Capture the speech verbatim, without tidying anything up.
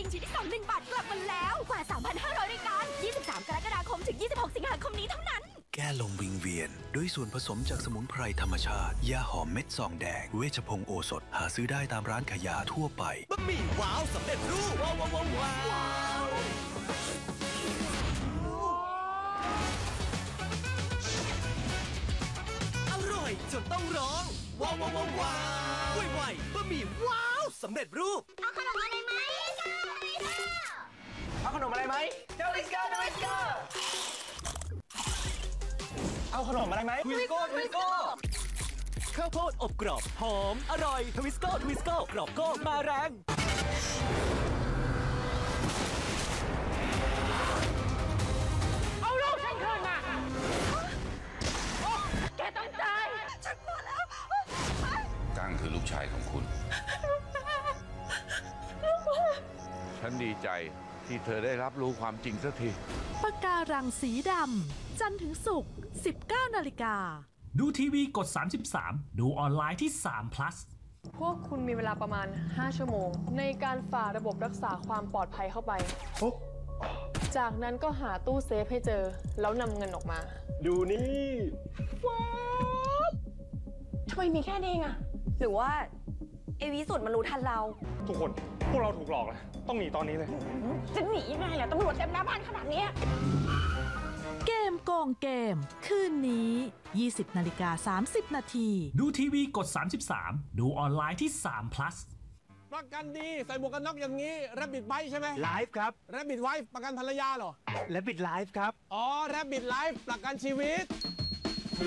ชิงชิ้นที่สอง หนึ่งบาทกลับมาแล้วกว่า สามพันห้าร้อย รายการยี่สิบสาม กรกฎาคมถึงยี่สิบหก สิงหาคมนี้เท่านั้นแก้ลมวิงเวียนด้วยส่วนผสมจากสมุนไพรธรรมชาติยาหอมเม็ดซองแดงเวชพงศ์โอสถหาซื้อได้ตามร้านขายยาทั่วไปบะหมี่ว้าวสำเร็จรูปว้าวว้าวว้าวอร่อยจนต้องร้องว้าวว้าวว้าวไวๆบะหมี่ว้าวสำเร็จรูปเอาขนมอะไรไหมเอาขนมอะไรไหมเจ้าลิสเกอร์เจ้าลิสเกอร์เอาขนมอะไรไหมทวิสโก้ทวิสโก้ข้าวโพดอบกรอบหอมอร่อยทวิสโก้ทวิสโก้กรอบโก้มาแรงเอาลูกฉันคืนมาแกต้องตายฉันมาแล้วกั้งคือลูกชายของคุณ ฉันดีใจที่เธอได้รับรู้ความจริงสักทีปะการังสีดำจันทร์ถึงศุกร์ สิบเก้า นาฬิกาดูทีวีกดสามสิบสามดูออนไลน์ที่สาม plus พวกคุณมีเวลาประมาณห้าชั่วโมงในการฝ่าระบบรักษาความปลอดภัยเข้าไปจากนั้นก็หาตู้เซฟให้เจอแล้วนำเงินออกมาดูนี่ว้าวทำไมมีแค่นี้อ่ะหรือว่าไอวิสุทธ์มันรู้ทันเราทุกคนพวกเราถูกหลอกแล้วต้องหนีตอนนี้เลยจะหนียังไงล่ะตำรวจเต็มหน้าบ้านขนาดนี้เกมโกงเกมคืนนี้ ยี่สิบ นาฬิกา สามสิบ นาทีดูทีวีกดสามสิบสามดูออนไลน์ที่สาม plus ประกันดีใส่หมวกกันน็อกอย่างนี้แรบบิทไบค์ใช่ไหมไลฟ์ครับแรบบิทไวฟ์ประกันภรรยาเหรอและบิดไลฟ์ครับอ๋อแรบบิทไลฟ์ประกันชีวิต